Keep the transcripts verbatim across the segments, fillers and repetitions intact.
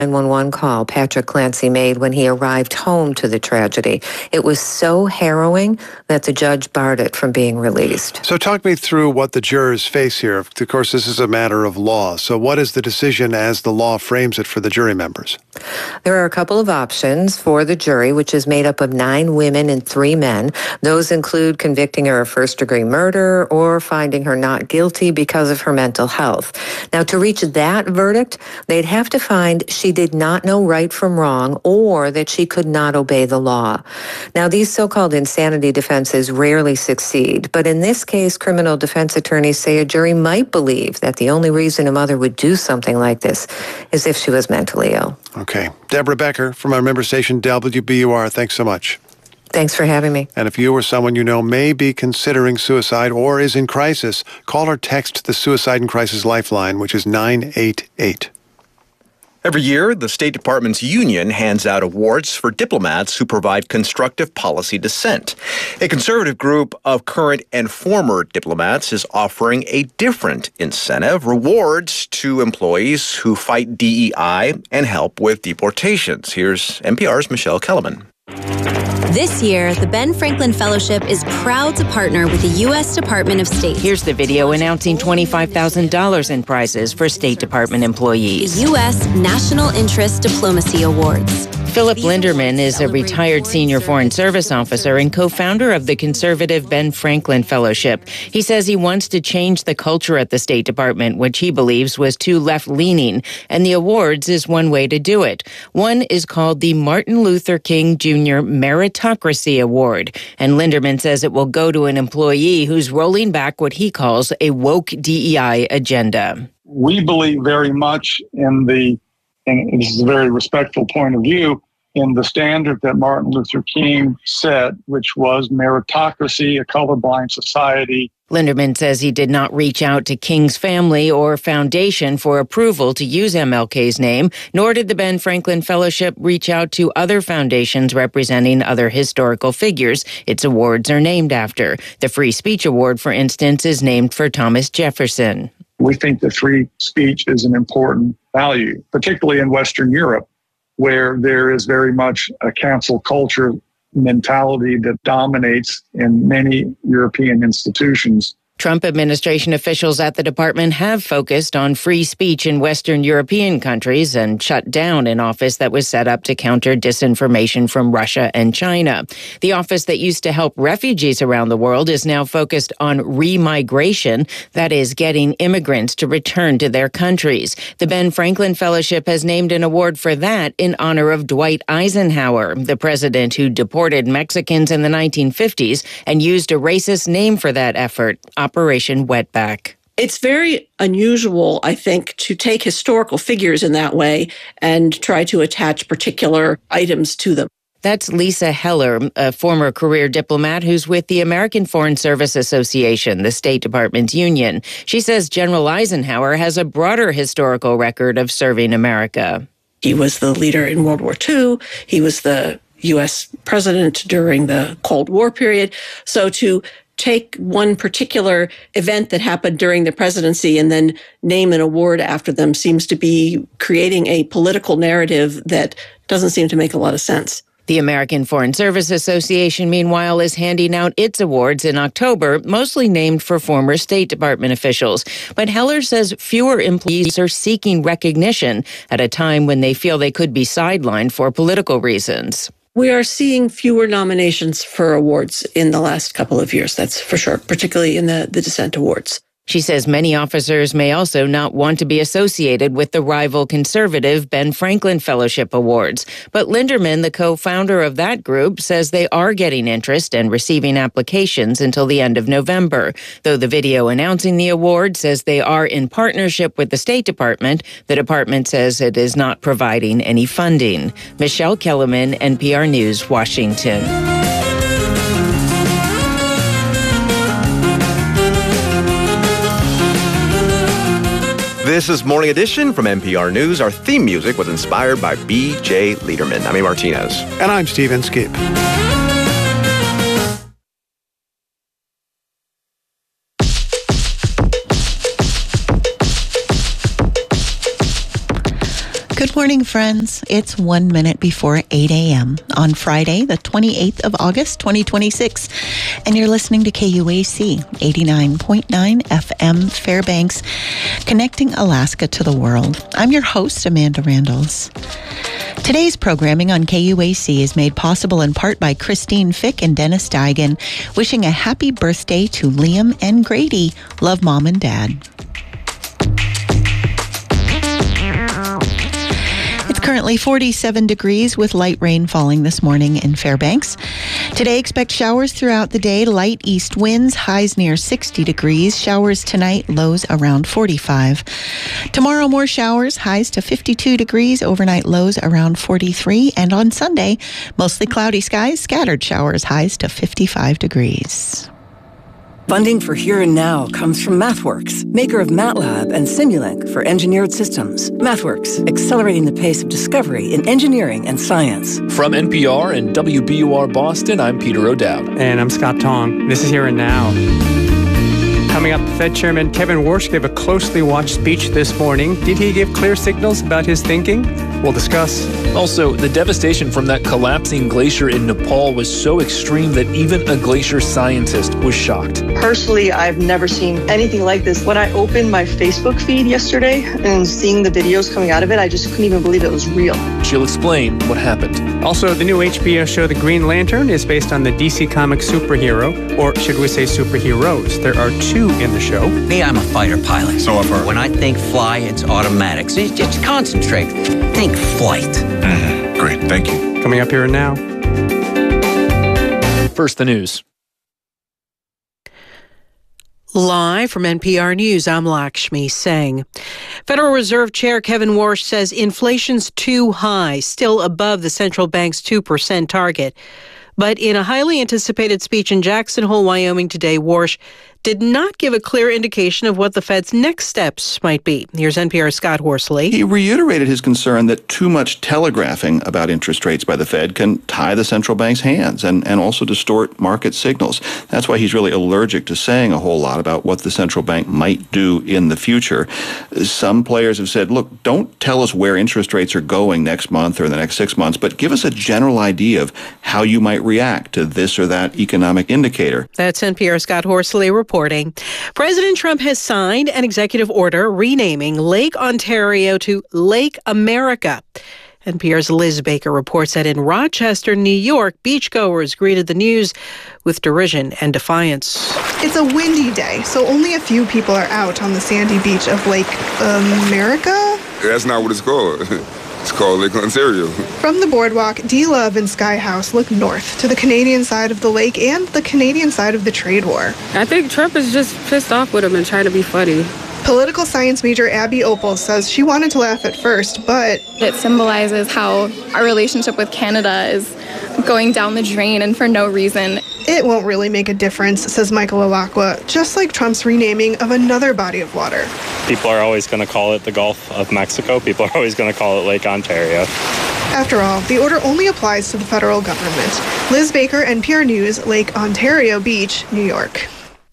nine one one call Patrick Clancy made when he arrived home to the tragedy. It was so harrowing that the judge barred it from being released. So talk me through what the jurors face here. Of course, this is a matter of law. So what is the decision as the law frames it for the jury members? There are a couple of options for the jury, which is made up of nine women and three men. Those include convicting her of first-degree murder or finding her not guilty because of her mental health. Now, to reach that verdict, they'd have to find she did not know right from wrong or that she could not obey the law. Now, these so-called insanity defenses rarely succeed, but in this case, criminal defense attorneys say a jury might believe that the only reason a mother would do something like this is if she was mentally ill. Okay. Deborah Becker from our member station W B U R, thanks so much. Thanks for having me. And if you or someone you know may be considering suicide or is in crisis, call or text the Suicide and Crisis Lifeline, which is nine eight eight. Every year, the State Department's union hands out awards for diplomats who provide constructive policy dissent. A conservative group of current and former diplomats is offering a different incentive, rewards to employees who fight D E I and help with deportations. Here's N P R's Michelle Kellerman. This year, the Ben Franklin Fellowship is proud to partner with the U S Department of State. Here's the video announcing twenty-five thousand dollars in prizes for State Department employees. The U S National Interest Diplomacy Awards. Philip Linderman is a retired senior foreign service officer and co-founder of the conservative Ben Franklin Fellowship. He says he wants to change the culture at the State Department, which he believes was too left-leaning, and the awards is one way to do it. One is called the Martin Luther King Junior Meritocracy Award, and Linderman says it will go to an employee who's rolling back what he calls a woke D E I agenda. We believe very much in the and this is a very respectful point of view, in the standard that Martin Luther King set, which was meritocracy, a colorblind society. Linderman says he did not reach out to King's family or foundation for approval to use M L K's name, nor did the Ben Franklin Fellowship reach out to other foundations representing other historical figures its awards are named after. The Free Speech Award, for instance, is named for Thomas Jefferson. We think that free speech is an important value, particularly in Western Europe, where there is very much a cancel culture mentality that dominates in many European institutions. Trump administration officials at the department have focused on free speech in Western European countries and shut down an office that was set up to counter disinformation from Russia and China. The office that used to help refugees around the world is now focused on remigration, that is, getting immigrants to return to their countries. The Ben Franklin Fellowship has named an award for that in honor of Dwight Eisenhower, the president who deported Mexicans in the nineteen fifties and used a racist name for that effort, Operation Wetback. It's very unusual, I think, to take historical figures in that way and try to attach particular items to them. That's Lisa Heller, a former career diplomat who's with the American Foreign Service Association, the State Department's union. She says General Eisenhower has a broader historical record of serving America. He was the leader in World War Two. He was the U S president during the Cold War period. So to take one particular event that happened during the presidency and then name an award after them seems to be creating a political narrative that doesn't seem to make a lot of sense. The American Foreign Service Association, meanwhile, is handing out its awards in October, mostly named for former State Department officials. But Heller says fewer employees are seeking recognition at a time when they feel they could be sidelined for political reasons. We are seeing fewer nominations for awards in the last couple of years, that's for sure, particularly in the, the dissent awards. She says many officers may also not want to be associated with the rival conservative Ben Franklin Fellowship Awards. But Linderman, the co-founder of that group, says they are getting interest and receiving applications until the end of November. Though the video announcing the award says they are in partnership with the State Department, the department says it is not providing any funding. Michelle Kellerman, N P R News, Washington. This is Morning Edition from N P R News. Our theme music was inspired by B J Liederman. I'm A. Martinez. And I'm Steve Inskeep. Good morning. morning, friends. It's one minute before eight a.m. on Friday, the twenty-eighth of August, twenty twenty-six. And you're listening to K U A C eighty-nine point nine F M Fairbanks, connecting Alaska to the world. I'm your host, Amanda Randalls. Today's programming on K U A C is made possible in part by Christine Fick and Dennis Daigen, wishing a happy birthday to Liam and Grady. Love, Mom and Dad. It's currently forty-seven degrees with light rain falling this morning in Fairbanks. Today, expect showers throughout the day, light east winds, highs near sixty degrees. Showers tonight, lows around forty-five. Tomorrow, more showers, highs to fifty-two degrees, overnight lows around forty-three. And on Sunday, mostly cloudy skies, scattered showers, highs to fifty-five degrees. Funding for Here and Now comes from MathWorks, maker of MATLAB and Simulink for engineered systems. MathWorks, accelerating the pace of discovery in engineering and science. From N P R and W B U R Boston, I'm Peter O'Dowd. And I'm Scott Tong. This is Here and Now. Coming up, Fed Chairman Kevin Warsh gave a closely watched speech this morning. Did he give clear signals about his thinking? We'll discuss. Also, the devastation from that collapsing glacier in Nepal was so extreme that even a glacier scientist was shocked. Personally, I've never seen anything like this. When I opened my Facebook feed yesterday and seeing the videos coming out of it, I just couldn't even believe it was real. She'll explain what happened. Also, the new H B O show The Green Lantern is based on the D C Comics superhero, or should we say superheroes. There are two in the show. Me, I'm a fighter pilot. So I've heard. When I think fly, it's automatic. So you just concentrate. Think flight. Mm-hmm. Great, thank you. Coming up here and now. First, the news. Live from N P R News, I'm Lakshmi Singh. Federal Reserve Chair Kevin Warsh says inflation's too high, still above the central bank's two percent target. But in a highly anticipated speech in Jackson Hole, Wyoming today, Warsh did not give a clear indication of what the Fed's next steps might be. Here's N P R's Scott Horsley. He reiterated his concern that too much telegraphing about interest rates by the Fed can tie the central bank's hands and, and also distort market signals. That's why he's really allergic to saying a whole lot about what the central bank might do in the future. Some players have said, look, don't tell us where interest rates are going next month or the next six months, but give us a general idea of how you might react to this or that economic indicator. That's N P R's Scott Horsley reporting. President Trump has signed an executive order renaming Lake Ontario to Lake America. N P R's Liz Baker reports that in Rochester, New York, beachgoers greeted the news with derision and defiance. It's a windy day, so only a few people are out on the sandy beach of Lake America. That's not what it's called. It's called Lake Ontario. From the boardwalk, D-Love and Sky House look north to the Canadian side of the lake and the Canadian side of the trade war. I think Trump is just pissed off with him and trying to be funny. Political science major Abby Opal says she wanted to laugh at first, but it symbolizes how our relationship with Canada is going down the drain and for no reason. It won't really make a difference, says Michael Alacqua, just like Trump's renaming of another body of water. People are always going to call it the Gulf of Mexico. People are always going to call it Lake Ontario. After all, the order only applies to the federal government. Liz Baker, N P R News, Lake Ontario Beach, New York.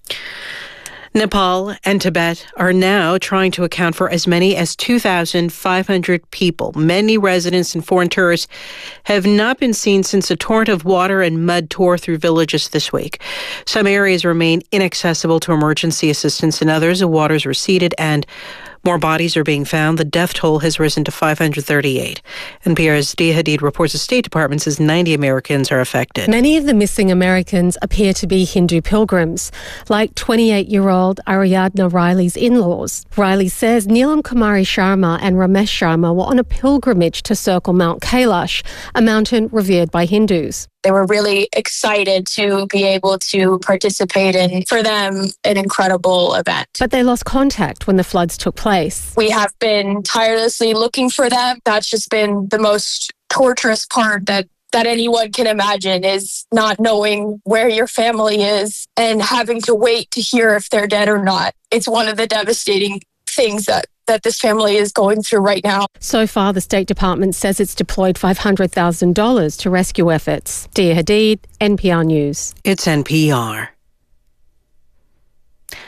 Nepal and Tibet are now trying to account for as many as two thousand five hundred people. Many residents and foreign tourists have not been seen since a torrent of water and mud tore through villages this week. Some areas remain inaccessible to emergency assistance. In others, the waters receded and more bodies are being found. The death toll has risen to five hundred thirty-eight. N P R's Dia Hadid reports the State Department says ninety Americans are affected. Many of the missing Americans appear to be Hindu pilgrims, like twenty-eight-year-old Ariadna Riley's in-laws. Riley says Neelam Kumari Sharma and Ramesh Sharma were on a pilgrimage to circle Mount Kailash, a mountain revered by Hindus. They were really excited to be able to participate in, for them, an incredible event. But they lost contact when the floods took place. We have been tirelessly looking for them. That's just been the most torturous part that that anyone can imagine, is not knowing where your family is and having to wait to hear if they're dead or not. It's one of the devastating things that that this family is going through right now. So far, the State Department says it's deployed five hundred thousand dollars to rescue efforts. Dia Hadid, N P R News. It's N P R.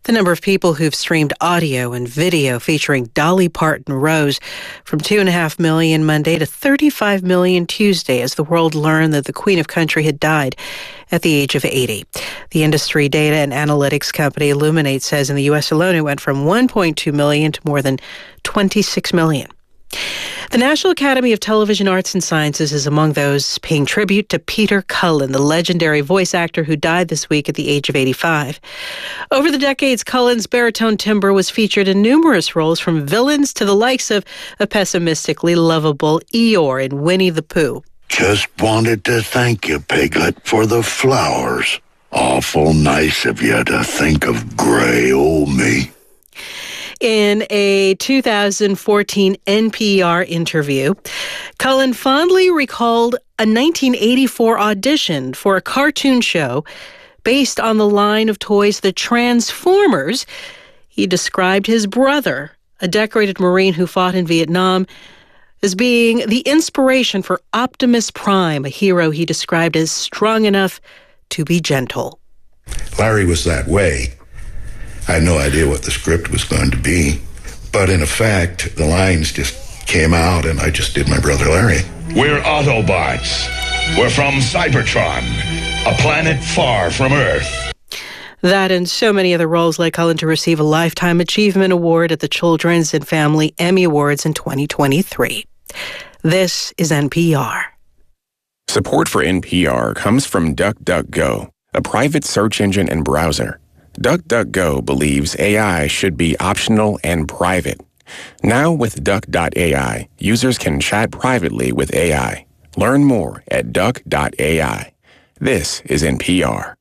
The number of people who've streamed audio and video featuring Dolly Parton rose from two point five million Monday to thirty-five million Tuesday as the world learned that the Queen of Country had died at the age of eighty. The industry data and analytics company Illuminate says in the U S alone it went from one point two million to more than twenty-six million. The National Academy of Television Arts and Sciences is among those paying tribute to Peter Cullen, the legendary voice actor who died this week at the age of eighty-five. Over the decades, Cullen's baritone timbre was featured in numerous roles, from villains to the likes of a pessimistically lovable Eeyore in Winnie the Pooh. Just wanted to thank you, Piglet, for the flowers. Awful nice of you to think of gray old me. In a two thousand fourteen N P R interview, Cullen fondly recalled a nineteen eighty-four audition for a cartoon show based on the line of toys The Transformers. He described his brother, a decorated Marine who fought in Vietnam, as being the inspiration for Optimus Prime, a hero he described as strong enough to be gentle. Larry was that way. I had no idea what the script was going to be, but in effect, the lines just came out and I just did my brother Larry. We're Autobots. We're from Cybertron, a planet far from Earth. That and so many other roles led Cullen to receive a Lifetime Achievement Award at the Children's and Family Emmy Awards in twenty twenty-three. This is N P R. Support for N P R comes from DuckDuckGo, a private search engine and browser. DuckDuckGo believes A I should be optional and private. Now with Duck dot A I, users can chat privately with A I. Learn more at Duck dot A I. This is N P R.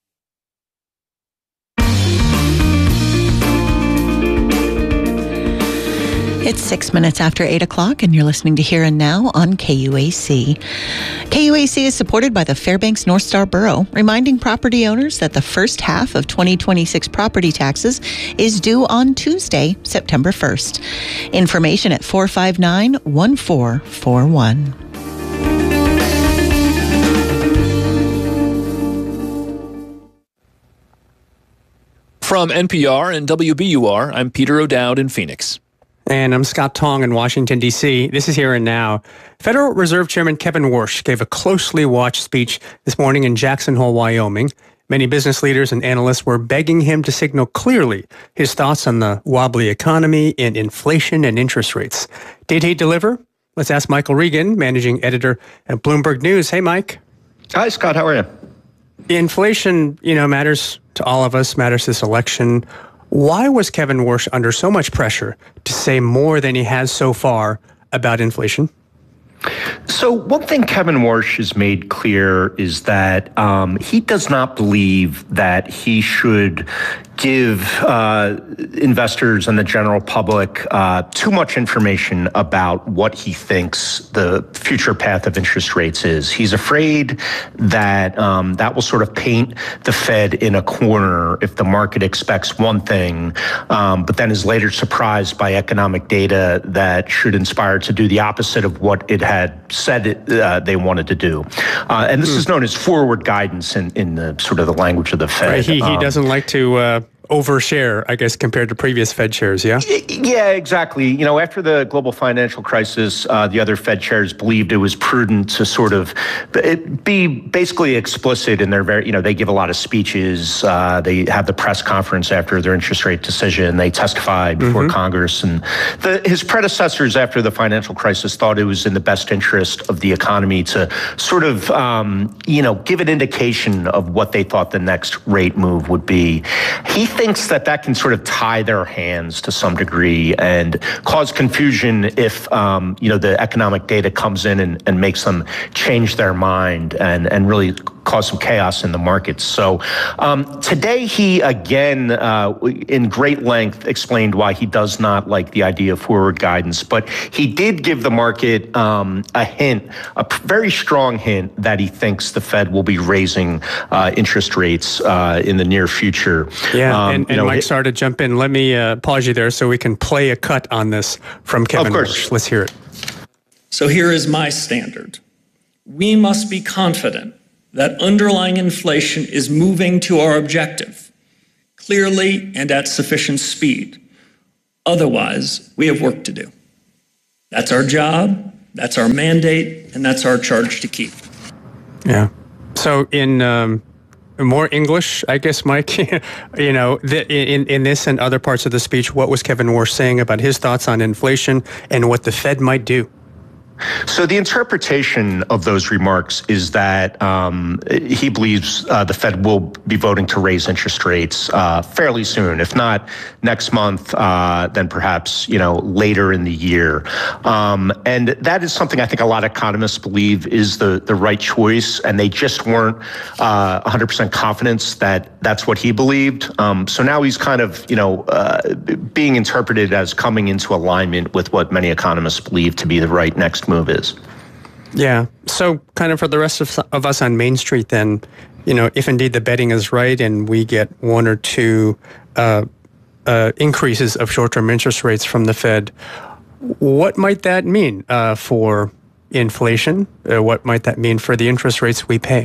It's six minutes after eight o'clock, and you're listening to Here and Now on K U A C. K U A C is supported by the Fairbanks North Star Borough, reminding property owners that the first half of twenty twenty-six property taxes is due on Tuesday, September first. Information at four five nine, one four four one. From N P R and W B U R, I'm Peter O'Dowd in Phoenix. And I'm Scott Tong in Washington, D C. This is Here and Now. Federal Reserve Chairman Kevin Warsh gave a closely watched speech this morning in Jackson Hole, Wyoming. Many business leaders and analysts were begging him to signal clearly his thoughts on the wobbly economy and inflation and interest rates. Did he deliver? Let's ask Michael Regan, managing editor at Bloomberg News. Hey, Mike. Hi, Scott. How are you? Inflation, you know, matters to all of us, matters this election. Why was Kevin Warsh under so much pressure to say more than he has so far about inflation? So one thing Kevin Warsh has made clear is that um, he does not believe that he should give uh, investors and the general public uh, too much information about what he thinks the future path of interest rates is. He's afraid that um, that will sort of paint the Fed in a corner if the market expects one thing, um, but then is later surprised by economic data that should inspire it to do the opposite of what it had said it, uh, they wanted to do. Uh, and this mm. is known as forward guidance in, in the sort of the language of the Fed. Right. He, he um, doesn't like to uh, overshare, I guess, compared to previous Fed chairs, yeah? Yeah, exactly. You know, after the global financial crisis, uh, the other Fed chairs believed it was prudent to sort of be basically explicit in their very, you know, they give a lot of speeches. Uh, they have the press conference after their interest rate decision. They testify before mm-hmm. Congress. And the, his predecessors after the financial crisis thought it was in the best interest of the economy to sort of, um, you know, give an indication of what they thought the next rate move would be. He thinks that that can sort of tie their hands to some degree and cause confusion if, um, you know, the economic data comes in and, and makes them change their mind and, and really cause some chaos in the markets. So um, today he again, uh, in great length, explained why he does not like the idea of forward guidance, but he did give the market um, a hint, a very strong hint that he thinks the Fed will be raising uh, interest rates uh, in the near future. Yeah, um, and, and know, Mike it, started to jump in. Let me uh, pause you there so we can play a cut on this from Kevin Of course. Warsh. Let's hear it. So here is my standard. We must be confident that underlying inflation is moving to our objective. clearly and at sufficient speed. Otherwise, we have work to do. That's our job, that's our mandate, and that's our charge to keep. Yeah. So in um, more English, I guess, Mike, you know, the, in, in this and other parts of the speech, what was Kevin Warsh saying about his thoughts on inflation and what the Fed might do? So the interpretation of those remarks is that um, he believes uh, the Fed will be voting to raise interest rates uh, fairly soon, if not next month, uh, then perhaps, you know, later in the year. Um, and that is something I think a lot of economists believe is the, the right choice, and they just weren't uh, one hundred percent confident that that's what he believed. Um, so now he's kind of, you know, uh, being interpreted as coming into alignment with what many economists believe to be the right next move is. Yeah. So kind of for the rest of, of us on Main Street then, you know, if indeed the betting is right and we get one or two uh, uh, increases of short-term interest rates from the Fed, what might that mean uh, for inflation? Uh, what might that mean for the interest rates we pay?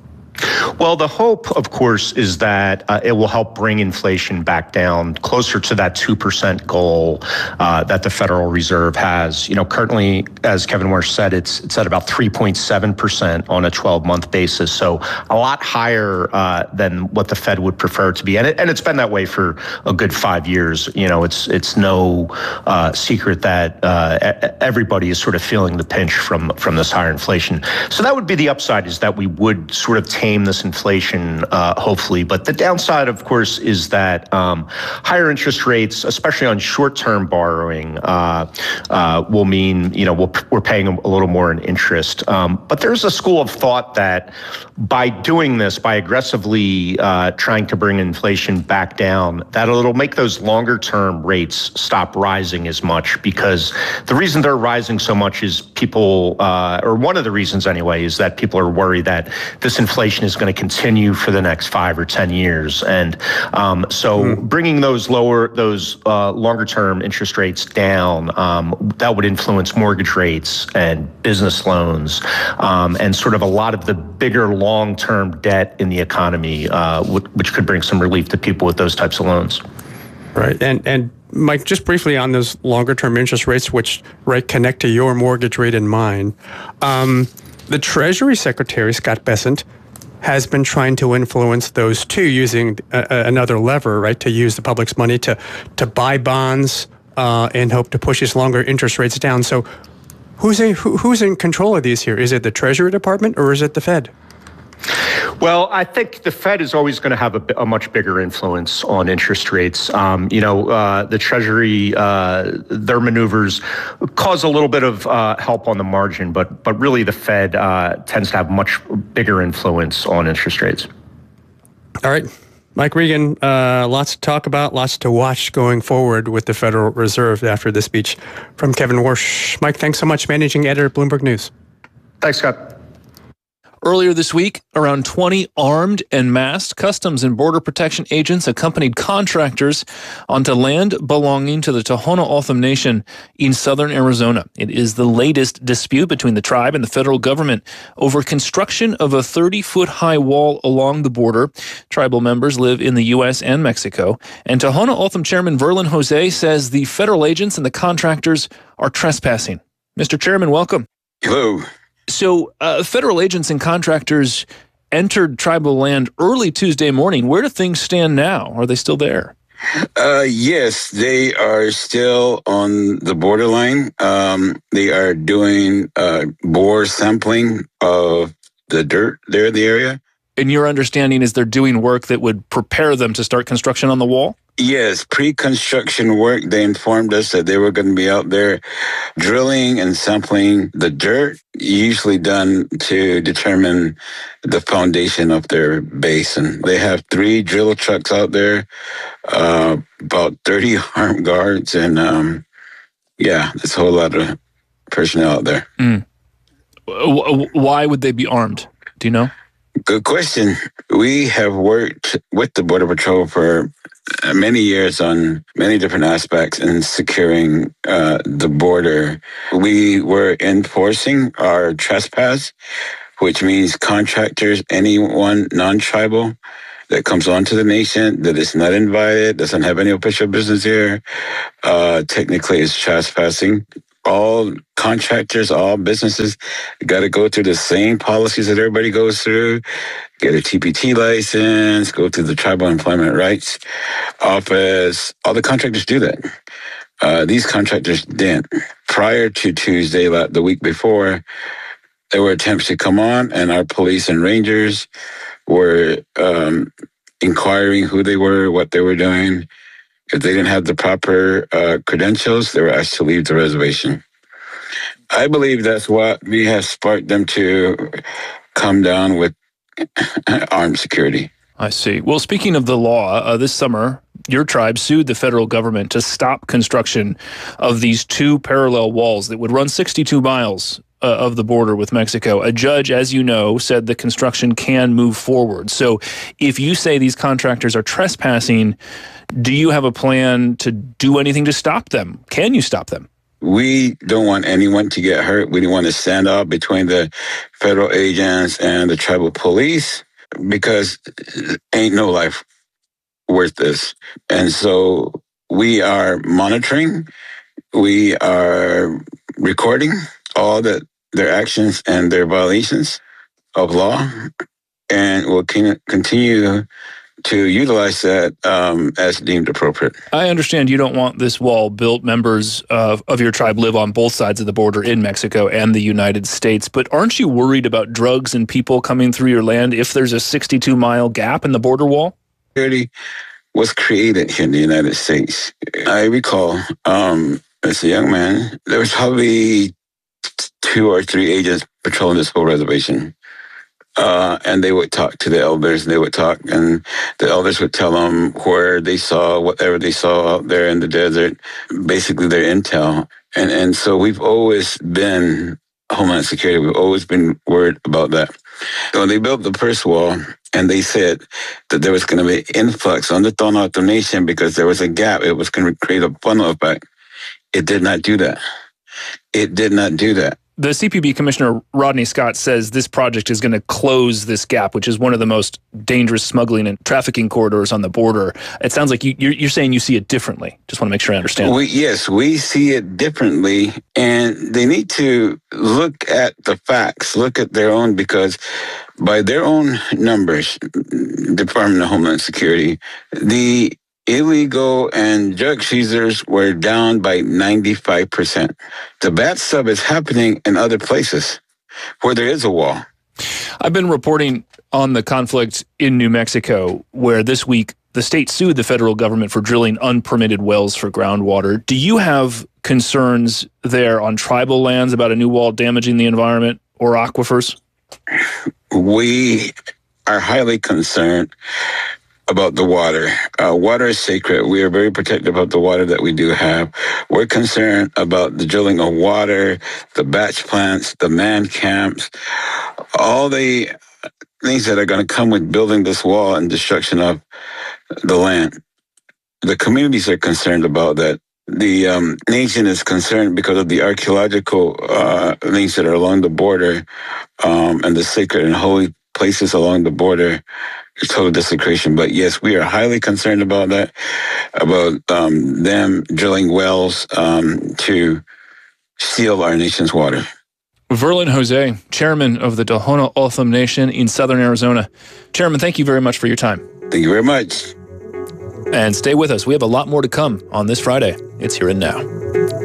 Well, the hope, of course, is that uh, it will help bring inflation back down closer to that two percent goal uh, that the Federal Reserve has. You know, currently, as Kevin Warsh said, it's it's at about three point seven percent on a twelve-month basis, so a lot higher uh, than what the Fed would prefer it to be. And, it, and it's been that way for a good five years. You know, it's it's no uh, secret that uh, everybody is sort of feeling the pinch from, from this higher inflation. So that would be the upside, is that we would sort of tame this inflation, uh, hopefully. But the downside, of course, is that um, higher interest rates, especially on short-term borrowing, uh, uh, will mean, you know, we'll, we're paying a little more in interest. Um, but there's a school of thought that by doing this, by aggressively uh, trying to bring inflation back down, that it'll make those longer-term rates stop rising as much, because the reason they're rising so much is people, uh, or one of the reasons anyway, is that people are worried that this inflation is going to continue for the next five or ten years. And um, so mm. bringing those lower, those uh, longer term interest rates down, um, that would influence mortgage rates and business loans um, and sort of a lot of the bigger long term debt in the economy, uh, which could bring some relief to people with those types of loans. Right. And, and Mike, just briefly on those longer term interest rates, which right connect to your mortgage rate and mine. Um, the Treasury Secretary, Scott Bessent, has been trying to influence those two using a, a, another lever, right, to use the public's money to to buy bonds uh, and hope to push these longer interest rates down. So who's a, who, who's in control of these here? Is it the Treasury Department or is it the Fed? Well, I think the Fed is always going to have a, a much bigger influence on interest rates. Um, you know, uh, the Treasury, uh, their maneuvers cause a little bit of uh, help on the margin, but but really the Fed uh, tends to have much bigger influence on interest rates. All right. Mike Regan, uh, lots to talk about, lots to watch going forward with the Federal Reserve after the speech from Kevin Warsh. Mike, thanks so much, Managing Editor at Bloomberg News. Thanks, Scott. Earlier this week, around twenty armed and masked Customs and Border Protection agents accompanied contractors onto land belonging to the Tohono O'odham Nation in southern Arizona. It is the latest dispute between the tribe and the federal government over construction of a thirty-foot-high wall along the border. Tribal members live in the U S and Mexico. And Tohono O'odham Chairman Verlin Jose says the federal agents and the contractors are trespassing. Mister Chairman, welcome. Hello. So uh, federal agents and contractors entered tribal land early Tuesday morning. Where do things stand now? Are they still there? Uh, yes, they are still on the borderline. Um, they are doing uh, bore sampling of the dirt there in the area. And your understanding is they're doing work that would prepare them to start construction on the wall? Yes, pre-construction work. They informed us that they were going to be out there drilling and sampling the dirt, usually done to determine the foundation of their basin. They have three drill trucks out there, uh, about thirty armed guards, and um, yeah, there's a whole lot of personnel out there. Mm. Why would they be armed? Do you know? Good question. We have worked with the Border Patrol for many years on many different aspects in securing uh, the border. We were enforcing our trespass, which means contractors, anyone non-tribal that comes onto the nation that is not invited, doesn't have any official business here, uh, technically is trespassing. All contractors, all businesses got to go through the same policies that everybody goes through, get a T P T license, go through the Tribal Employment Rights Office. All the contractors do that. Uh, these contractors didn't. Prior to Tuesday, the week before, there were attempts to come on, and our police and rangers were um, inquiring who they were, what they were doing. If they didn't have the proper uh, credentials, they were asked to leave the reservation. I believe that's what may have sparked them to come down with armed security. I see. Well, speaking of the law, uh, this summer, your tribe sued the federal government to stop construction of these two parallel walls that would run sixty-two miles uh, of the border with Mexico. A judge, as you know, said the construction can move forward. So if you say these contractors are trespassing, do you have a plan to do anything to stop them? Can you stop them? We don't want anyone to get hurt. We don't want to stand up between the federal agents and the tribal police, because ain't no life worth this. And so we are monitoring, we are recording all the, their actions and their violations of law, and we'll continue to utilize that um, as deemed appropriate. I understand you don't want this wall built. Members of, of your tribe live on both sides of the border in Mexico and the United States, but aren't you worried about drugs and people coming through your land if there's a sixty-two mile gap in the border wall? Security was created here in the United States. I recall, um, as a young man, there was probably two or three agents patrolling this whole reservation. Uh, and they would talk to the elders, and they would talk, and the elders would tell them where they saw whatever they saw out there in the desert, basically their intel. And and so we've always been, Homeland Security, we've always been worried about that. So when they built the first wall, and they said that there was going to be influx on the Tohono O'odham Nation because there was a gap, it was going to create a funnel effect. It did not do that. It did not do that. The C P B Commissioner Rodney Scott says this project is going to close this gap, which is one of the most dangerous smuggling and trafficking corridors on the border. It sounds like you, you're, you're saying you see it differently. Just want to make sure I understand. We, yes, we see it differently, and they need to look at the facts, look at their own, because by their own numbers, Department of Homeland Security, the illegal and drug seizures were down by ninety-five percent. The bad stuff is happening in other places where there is a wall. I've been reporting on the conflict in New Mexico, where this week the state sued the federal government for drilling unpermitted wells for groundwater. Do you have concerns there on tribal lands about a new wall damaging the environment or aquifers? We are highly concerned about the water. Uh, water is sacred. We are very protective of the water that we do have. We're concerned about the drilling of water, the batch plants, the man camps, all the things that are going to come with building this wall and destruction of the land. The communities are concerned about that. The um, nation is concerned because of the archaeological uh, things that are along the border um, and the sacred and holy places along the border. Total desecration. But yes, we are highly concerned about that, about um, them drilling wells um, to steal our nation's water. Verlin Jose, chairman of the Tohono O'odham Nation in southern Arizona. Chairman, thank you very much for your time. Thank you very much. And stay with us. We have a lot more to come on this Friday. It's Here and Now.